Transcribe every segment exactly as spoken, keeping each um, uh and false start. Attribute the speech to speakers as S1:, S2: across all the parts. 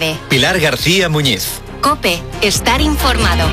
S1: tarde.
S2: Pilar García Muñiz.
S1: COPE, estar informado.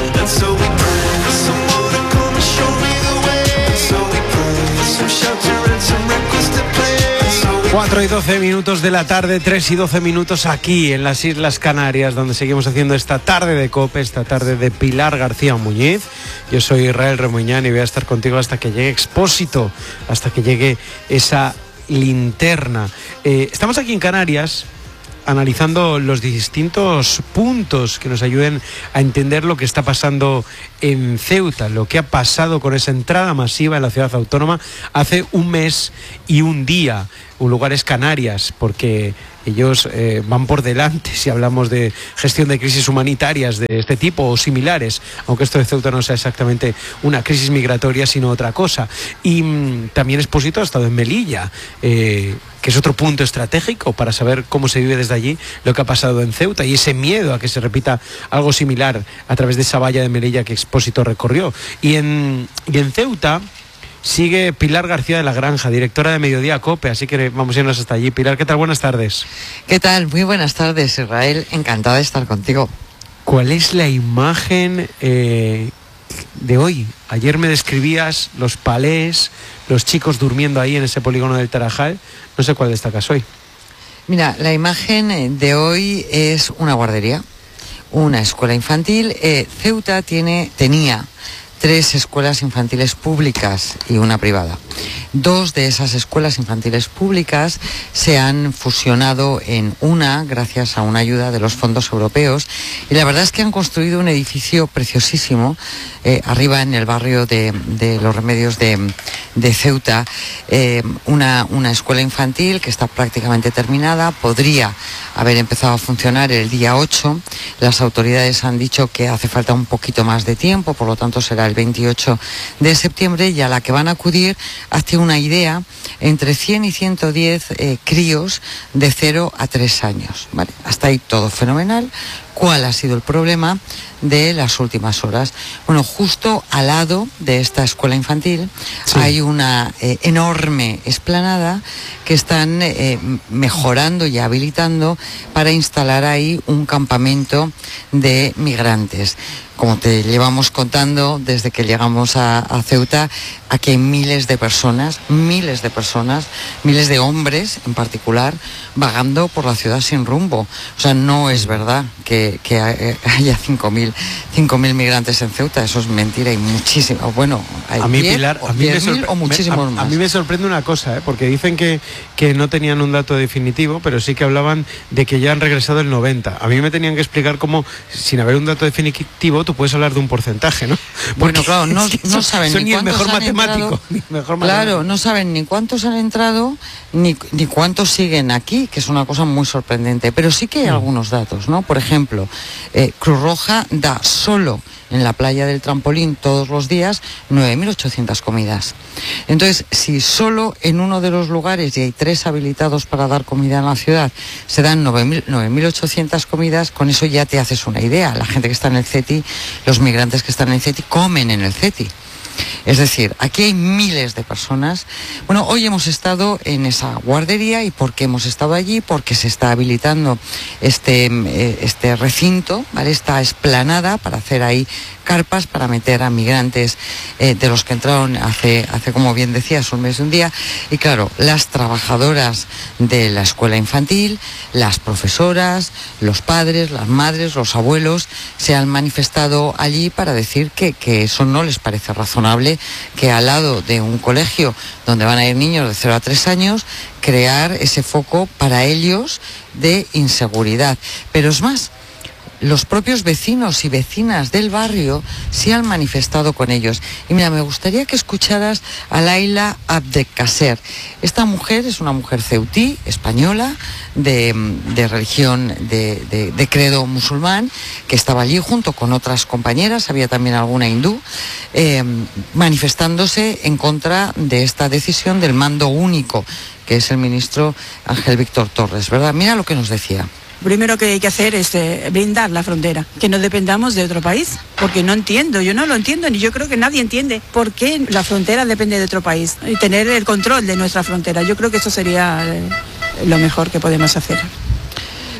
S3: cuatro y doce minutos de la tarde, tres y doce minutos aquí en las Islas Canarias, donde seguimos haciendo esta tarde de COPE, esta tarde de Pilar García Muñiz. Yo soy Israel Remuñán y voy a estar contigo hasta que llegue Expósito, hasta que llegue esa linterna. Eh, estamos aquí en Canarias analizando los distintos puntos que nos ayuden a entender lo que está pasando en Ceuta, lo que ha pasado con esa entrada masiva en la ciudad autónoma hace un mes y un día. Un lugar es Canarias, porque ellos eh, van por delante si hablamos de gestión de crisis humanitarias de este tipo o similares, aunque esto de Ceuta no sea exactamente una crisis migratoria, sino otra cosa. Y mmm, también Expósito ha estado en Melilla, eh, que es otro punto estratégico para saber cómo se vive desde allí lo que ha pasado en Ceuta y ese miedo a que se repita algo similar a través de esa valla de Melilla que Expósito recorrió. Y en, y en Ceuta sigue Pilar García de la Granja, directora de Mediodía COPE, así que vamos a irnos hasta allí. Pilar, ¿qué tal? Buenas tardes.
S4: ¿Qué tal? Muy buenas tardes, Israel. Encantada de estar contigo.
S3: ¿Cuál es la imagen eh, de hoy? Ayer me describías los palés, los chicos durmiendo ahí en ese polígono del Tarajal. No sé cuál destacas hoy.
S4: Mira, la imagen de hoy es una guardería, una escuela infantil. Eh, Ceuta tiene, tenía tres escuelas infantiles públicas y una privada. Dos de esas escuelas infantiles públicas se han fusionado en una gracias a una ayuda de los fondos europeos y la verdad es que han construido un edificio preciosísimo eh, arriba en el barrio de, de Los Remedios de, de Ceuta, eh, una, una escuela infantil que está prácticamente terminada, podría haber empezado a funcionar el día ocho, las autoridades han dicho que hace falta un poquito más de tiempo, por lo tanto será el veintiocho de septiembre, y a la que van a acudir hace una idea entre cien y ciento diez eh, críos de cero a tres años. ¿Vale? Hasta ahí todo fenomenal. ¿Cuál ha sido el problema de las últimas horas? Bueno, justo al lado de esta escuela infantil sí. hay una eh, enorme explanada que están eh, mejorando y habilitando para instalar ahí un campamento de migrantes. Como te llevamos contando desde que llegamos a, a Ceuta, aquí hay miles de personas, miles de personas, miles de hombres en particular, vagando por la ciudad sin rumbo. O sea, no es verdad que, que haya cinco mil migrantes en Ceuta, eso es mentira, hay muchísimos. Bueno, hay
S3: a mí, diez, Pilar, a mí me sorpre-
S4: o muchísimos
S3: me, a,
S4: más.
S3: A mí me sorprende una cosa, ¿eh? Porque dicen que, que no tenían un dato definitivo, pero sí que hablaban de que ya han regresado el noventa. A mí me tenían que explicar cómo, sin haber un dato definitivo, tú puedes hablar de un porcentaje, ¿no? Porque
S4: bueno, claro, no, es que no saben
S3: son
S4: ni cuántos
S3: el mejor
S4: han
S3: matemático,
S4: entrado,
S3: ni mejor
S4: claro,
S3: matemático.
S4: No saben ni cuántos han entrado ni, ni cuántos siguen aquí, que es una cosa muy sorprendente, pero sí que hay mm. algunos datos, ¿no? Por ejemplo, eh, Cruz Roja da solo en la playa del Trampolín todos los días nueve mil ochocientas comidas. Entonces, si solo en uno de los lugares, y hay tres habilitados para dar comida en la ciudad, se dan nueve mil ochocientas comidas, con eso ya te haces una idea. La gente que está en el CETI, los migrantes que están en el CETI, comen en el CETI. Es decir, aquí hay miles de personas. Bueno, hoy hemos estado en esa guardería. ¿Y por qué hemos estado allí? Porque se está habilitando este, este recinto, ¿vale? Esta explanada para hacer ahí carpas para meter a migrantes eh, de los que entraron hace, hace, como bien decías, un mes y un día. Y claro, las trabajadoras de la escuela infantil, las profesoras, los padres, las madres, los abuelos, se han manifestado allí para decir que, que eso no les parece razonable, que al lado de un colegio donde van a ir niños de cero a tres años, crear ese foco para ellos de inseguridad. Pero es más, los propios vecinos y vecinas del barrio se han manifestado con ellos. Y mira, me gustaría que escucharas a Laila Abdelkaser. Esta mujer es una mujer ceutí, española, de, de religión, de, de, de credo musulmán, que estaba allí junto con otras compañeras, había también alguna hindú, eh, manifestándose en contra de esta decisión del mando único, que es el ministro Ángel Víctor Torres, ¿verdad? Mira lo que nos decía.
S5: Primero que hay que hacer es eh, blindar la frontera, que no dependamos de otro país, porque no entiendo, yo no lo entiendo, ni yo creo que nadie entiende por qué la frontera depende de otro país, y tener el control de nuestra frontera. Yo creo que eso sería eh, lo mejor que podemos hacer.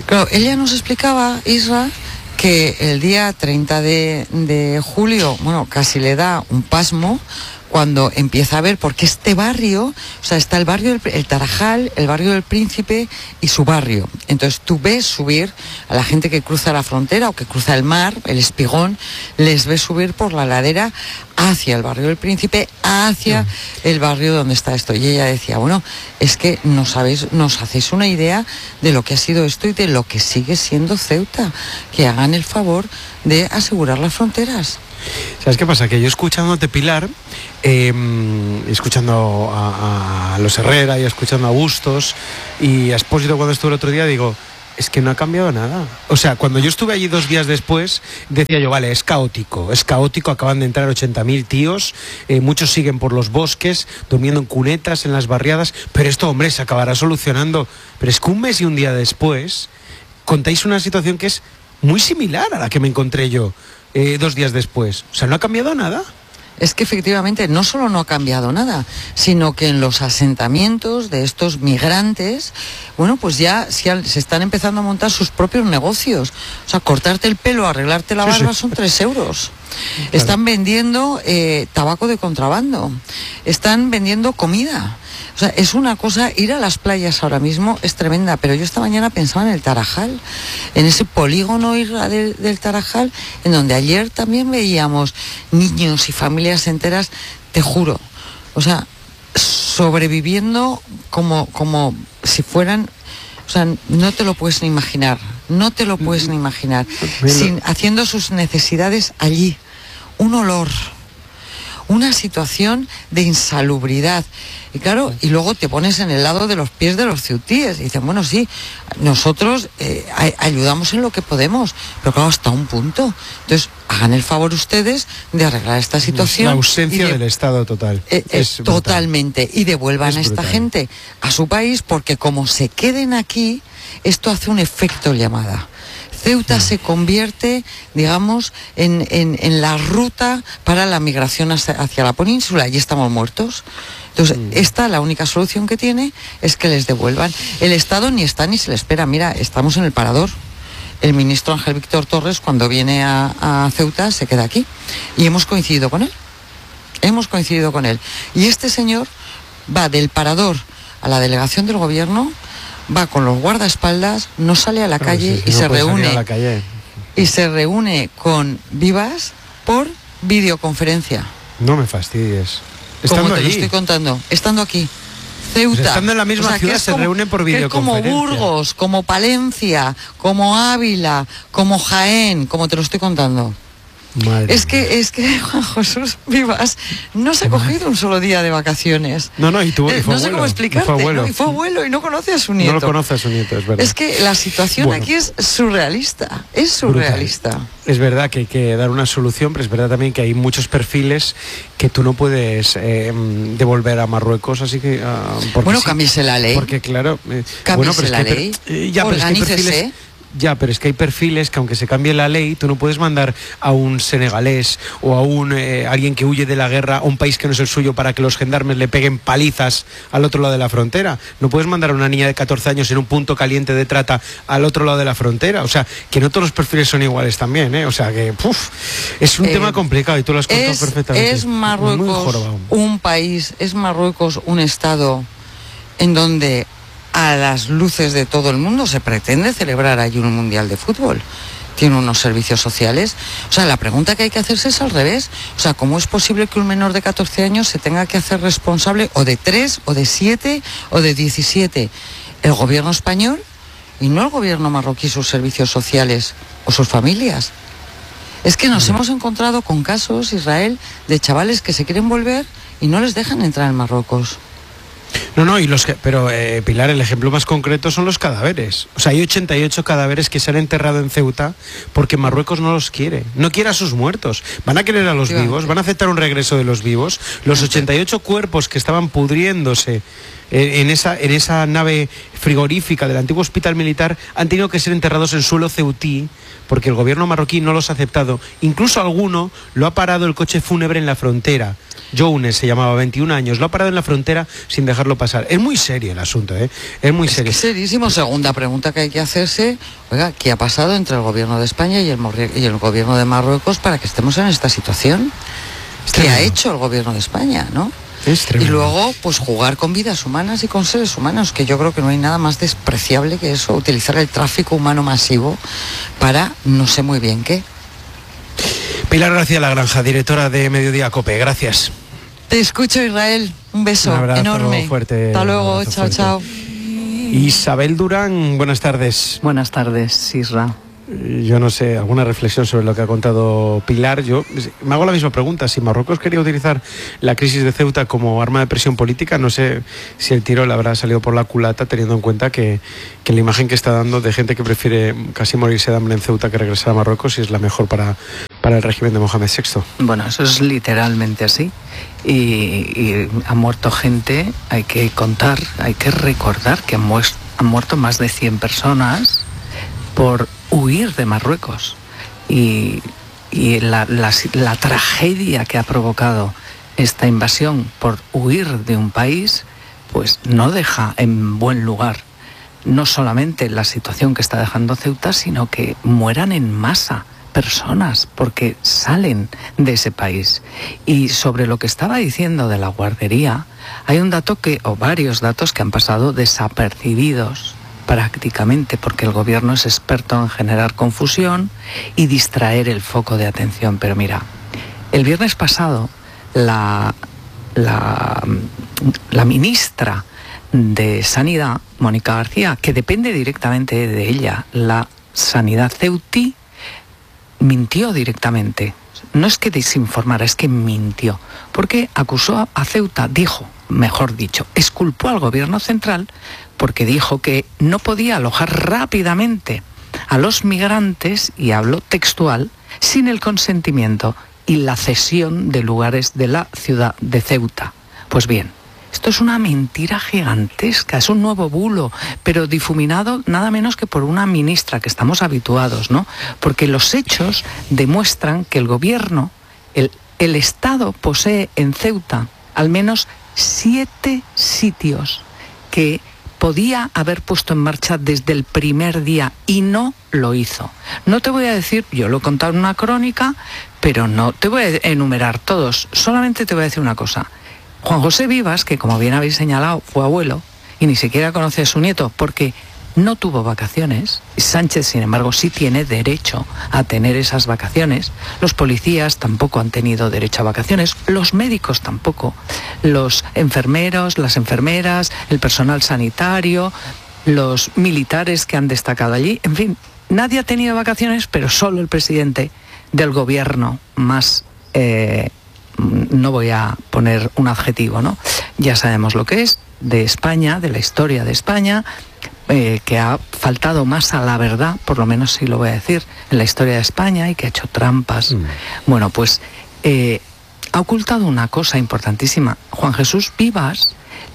S4: Claro, ella nos explicaba, Isra, que el día treinta de julio, bueno, casi le da un pasmo cuando empieza a ver, porque este barrio, o sea, está el barrio del el Tarajal, el barrio del Príncipe y su barrio. Entonces tú ves subir a la gente que cruza la frontera o que cruza el mar, el Espigón, les ves subir por la ladera hacia el barrio del Príncipe, hacia mm. el barrio donde está esto. Y ella decía, bueno, es que no sabéis, nos hacéis una idea de lo que ha sido esto y de lo que sigue siendo Ceuta. Que hagan el favor de asegurar las fronteras.
S3: ¿Sabes qué pasa? Que yo escuchándote, Pilar, eh, escuchando a, a los Herrera y escuchando a Bustos y a Espósito cuando estuve el otro día, digo, es que no ha cambiado nada. O sea, cuando yo estuve allí dos días después, decía yo, vale, es caótico, es caótico, acaban de entrar ochenta mil tíos, eh, muchos siguen por los bosques, durmiendo en cunetas, en las barriadas, pero esto, hombre, se acabará solucionando. Pero es que un mes y un día después, contáis una situación que es muy similar a la que me encontré yo. Eh, dos días después. O sea, ¿no ha cambiado nada?
S4: Es que efectivamente no solo no ha cambiado nada, sino que en los asentamientos de estos migrantes, bueno, pues ya se están empezando a montar sus propios negocios. O sea, cortarte el pelo, arreglarte la barba, sí, sí. son tres euros. Claro. Están vendiendo eh, tabaco de contrabando. Están vendiendo comida. O sea, es una cosa, ir a las playas ahora mismo es tremenda, pero yo esta mañana pensaba en el Tarajal, en ese polígono del, del Tarajal, en donde ayer también veíamos niños y familias enteras, te juro, o sea, sobreviviendo como, como si fueran, o sea, no te lo puedes ni imaginar, no te lo puedes ni imaginar, sin, haciendo sus necesidades allí, un olor, una situación de insalubridad. Y claro, y luego te pones en el lado de los pies de los ceutíes y dicen, bueno, sí, nosotros eh, ayudamos en lo que podemos, pero claro, hasta un punto. Entonces, hagan el favor ustedes de arreglar esta situación.
S3: La ausencia de, del Estado total.
S4: Eh, eh, es totalmente. Brutal. Y devuelvan es a esta brutal. gente a su país, porque como se queden aquí, esto hace un efecto llamada. Ceuta se convierte, digamos, en, en, en la ruta para la migración hacia, hacia la península, y estamos muertos. Entonces, mm. esta, la única solución que tiene es que les devuelvan. El Estado ni está ni se le espera. Mira, estamos en el Parador. El ministro Ángel Víctor Torres, cuando viene a, a Ceuta, se queda aquí. Y hemos coincidido con él. Hemos coincidido con él. Y este señor va del Parador a la delegación del gobierno, va con los guardaespaldas, no sale a la claro, calle sí, sí, y no se reúne la calle. y se reúne con Vivas por videoconferencia.
S3: No me fastidies.
S4: Estando Como te allí. lo estoy contando, estando aquí. Ceuta.
S3: Pues estando en la misma o sea, ciudad se como, reúnen por videoconferencia.
S4: Como Burgos, como Palencia, como Ávila, como Jaén, como te lo estoy contando. Madre es que es que Juan Jesús Vivas no se ha cogido un solo día de vacaciones.
S3: No, no, y tuvo, y fue
S4: no sé
S3: abuelo,
S4: cómo explicarte,
S3: y fue abuelo.
S4: ¿no? Y fue abuelo y no conoce a su nieto.
S3: No lo conoce a su nieto, es verdad.
S4: Es que la situación bueno. aquí es surrealista, es surrealista.
S3: Brutal. Es verdad que hay que dar una solución, pero es verdad también que hay muchos perfiles que tú no puedes eh, devolver a Marruecos, así que... Uh,
S4: bueno,
S3: sí,
S4: cámbiese la ley.
S3: Porque claro... Eh,
S4: cámbiese
S3: bueno, pero
S4: la
S3: es que
S4: ley,
S3: per, ya, pero es que hay perfiles, Ya, pero es que hay perfiles que aunque se cambie la ley, tú no puedes mandar a un senegalés o a un eh, alguien que huye de la guerra a un país que no es el suyo para que los gendarmes le peguen palizas al otro lado de la frontera. No puedes mandar a una niña de catorce años en un punto caliente de trata al otro lado de la frontera. O sea, que no todos los perfiles son iguales también, ¿eh? O sea, que uf, es un eh, tema complicado y tú lo has contado
S4: es,
S3: perfectamente.
S4: Es Marruecos un país, es Marruecos un estado en donde a las luces de todo el mundo se pretende celebrar allí un mundial de fútbol. Tiene unos servicios sociales. O sea, la pregunta que hay que hacerse es al revés. O sea, ¿cómo es posible que un menor de catorce años se tenga que hacer responsable o de tres, o de siete, o de diecisiete? El gobierno español y no el gobierno marroquí, sus servicios sociales o sus familias. Es que nos sí. hemos encontrado con casos, Israel, de chavales que se quieren volver y no les dejan entrar en Marruecos.
S3: No, no, y los que, pero eh, Pilar, el ejemplo más concreto son los cadáveres. O sea, hay ochenta y ocho cadáveres que se han enterrado en Ceuta porque Marruecos no los quiere. No quiere a sus muertos. Van a querer a los vivos, van a aceptar un regreso de los vivos. Los ochenta y ocho cuerpos que estaban pudriéndose en esa, en esa nave frigorífica del antiguo hospital militar han tenido que ser enterrados en suelo ceutí porque el gobierno marroquí no los ha aceptado. Incluso alguno lo ha parado el coche fúnebre en la frontera. Jounes se llamaba, veintiún años, lo ha parado en la frontera sin dejarlo pasar. pasar. Es muy serio el asunto, ¿eh? Es muy serio.
S4: Es serísimo. Segunda pregunta que hay que hacerse, oiga, ¿qué ha pasado entre el gobierno de España y el, y el gobierno de Marruecos para que estemos en esta situación? ¿Qué ha hecho el gobierno de España, no? Y luego, pues jugar con vidas humanas y con seres humanos, que yo creo que no hay nada más despreciable que eso, utilizar el tráfico humano masivo para no sé muy bien qué.
S3: Pilar García Lagranja, directora de Mediodía COPE, gracias.
S4: Te escucho, Israel. Un beso
S3: un abrazo
S4: enorme.
S3: Fuerte,
S4: Hasta luego, chao, fuerte. chao.
S3: Isabel Durán, buenas tardes.
S2: Buenas tardes, Isra.
S3: Yo no sé, alguna reflexión sobre lo que ha contado Pilar. Yo me hago la misma pregunta. Si Marruecos quería utilizar la crisis de Ceuta como arma de presión política, no sé si el tiro le habrá salido por la culata, teniendo en cuenta que, que la imagen que está dando de gente que prefiere casi morirse de hambre en Ceuta que regresar a Marruecos es la mejor para, para el régimen de Mohamed sexto.
S2: Bueno, eso es literalmente así. Y, y ha muerto gente, hay que contar, hay que recordar que han, mu- han muerto más de cien personas por huir de Marruecos, y, y la, la, la tragedia que ha provocado esta invasión por huir de un país, pues no deja en buen lugar no solamente la situación que está dejando Ceuta, sino que mueran en masa personas porque salen de ese país. Y sobre lo que estaba diciendo de la guardería, hay un dato que, o varios datos que han pasado desapercibidos prácticamente, porque el gobierno es experto en generar confusión y distraer el foco de atención. Pero mira, el viernes pasado la, la, la ministra de Sanidad, Mónica García, que depende directamente de ella, la sanidad ceutí, mintió directamente. No es que desinformara, es que mintió, porque acusó a Ceuta, dijo, mejor dicho, exculpó al gobierno central porque dijo que no podía alojar rápidamente a los migrantes, y hablo textual, sin el consentimiento y la cesión de lugares de la ciudad de Ceuta. Pues bien, esto es una mentira gigantesca, es un nuevo bulo, pero difuminado nada menos que por una ministra, que estamos habituados, ¿no? Porque los hechos demuestran que el gobierno, el, el Estado posee en Ceuta al menos siete sitios que podía haber puesto en marcha desde el primer día y no lo hizo. No te voy a decir, yo lo he contado en una crónica, pero no te voy a enumerar todos, solamente te voy a decir una cosa. Juan José Vivas, que como bien habéis señalado, fue abuelo y ni siquiera conoce a su nieto porque no tuvo vacaciones. Sánchez, sin embargo, sí tiene derecho a tener esas vacaciones. Los policías tampoco han tenido derecho a vacaciones, los médicos tampoco, los enfermeros, las enfermeras, el personal sanitario, los militares que han destacado allí. En fin, nadie ha tenido vacaciones, pero solo el presidente del gobierno más... Eh, no voy a poner un adjetivo, ¿no? Ya sabemos lo que es, de España, de la historia de España, eh, que ha faltado más a la verdad, por lo menos sí lo voy a decir, en la historia de España, y que ha hecho trampas. Mm. Bueno, pues eh, ha ocultado una cosa importantísima. Juan Jesús Vivas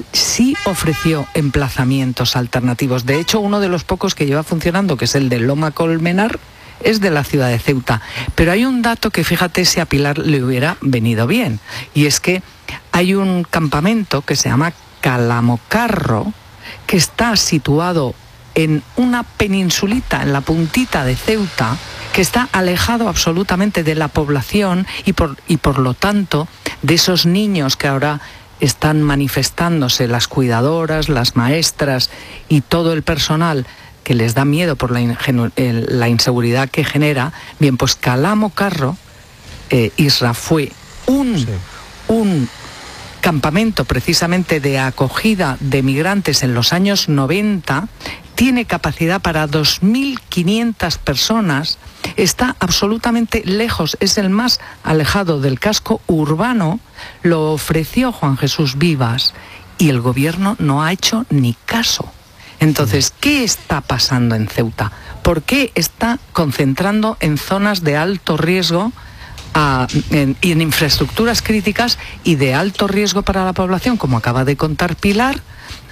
S2: sí ofreció emplazamientos alternativos. De hecho, uno de los pocos que lleva funcionando, que es el de Loma Colmenar, es de la ciudad de Ceuta. Pero hay un dato que, fíjate, si a Pilar le hubiera venido bien, y es que hay un campamento que se llama Calamocarro, que está situado en una peninsulita, en la puntita de Ceuta, que está alejado absolutamente de la población y por, y por lo tanto de esos niños que ahora están manifestándose, las cuidadoras, las maestras y todo el personal, que les da miedo por la, ingenu- la inseguridad que genera. Bien, pues Calamocarro, eh, Isra, fue un, sí. un campamento precisamente de acogida de migrantes en los años noventa, tiene capacidad para dos mil quinientas personas, está absolutamente lejos, es el más alejado del casco urbano, lo ofreció Juan Jesús Vivas y el gobierno no ha hecho ni caso. Entonces, ¿qué está pasando en Ceuta? ¿Por qué está concentrando en zonas de alto riesgo a, en, en infraestructuras críticas y de alto riesgo para la población, como acaba de contar Pilar,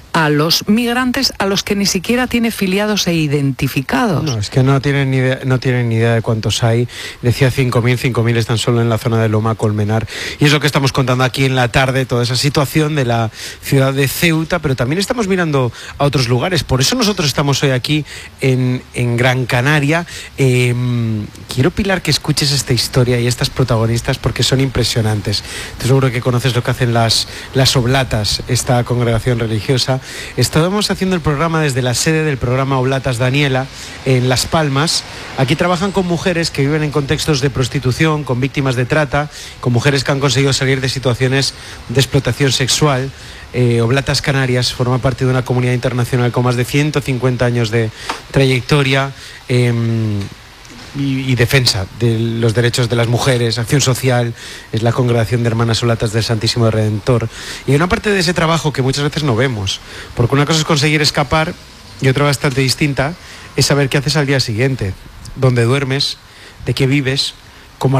S2: a los migrantes a los que ni siquiera tiene filiados e identificados.
S3: No, es que no tienen ni idea, no tienen ni idea de cuántos hay. Decía cinco mil, cinco mil están solo en la zona de Loma Colmenar. Y es lo que estamos contando aquí en la tarde, toda esa situación de la ciudad de Ceuta, pero también estamos mirando a otros lugares. Por eso nosotros estamos hoy aquí en, en Gran Canaria. Eh, quiero, Pilar, que escuches esta historia y estas protagonistas porque son impresionantes. Estoy seguro que conoces lo que hacen las, las oblatas, esta congregación religiosa. Estábamos haciendo el programa desde la sede del programa Oblatas Daniela en Las Palmas. Aquí trabajan con mujeres que viven en contextos de prostitución, con víctimas de trata, con mujeres que han conseguido salir de situaciones de explotación sexual. Eh, Oblatas Canarias forma parte de una comunidad internacional con más de ciento cincuenta años de trayectoria eh, y, y defensa de los derechos de las mujeres, acción social. Es la congregación de Hermanas Oblatas del Santísimo Redentor. Y hay una parte de ese trabajo que muchas veces no vemos, porque una cosa es conseguir escapar y otra bastante distinta es saber qué haces al día siguiente, dónde duermes, de qué vives,